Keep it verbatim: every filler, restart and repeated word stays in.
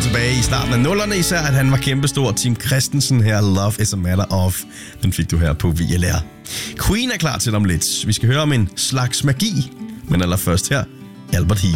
tilbage i starten af nullerne, især at han var kæmpestor. Tim Christensen her, Love is a Matter of. Den fik du her på V L R. Queen er klar til om lidt. Vi skal høre om en slags magi, men allerførst her, Albert Heat.